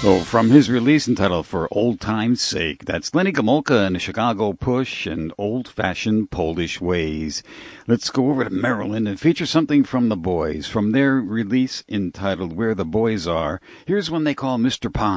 So from his release entitled For Old Time's Sake, that's Lenny Gomulka and the Chicago Push and Old-Fashioned Polish Ways. Let's go over to Maryland and feature something from the Boys. From their release entitled Where the Boys Are, here's one they call Mr. Pond.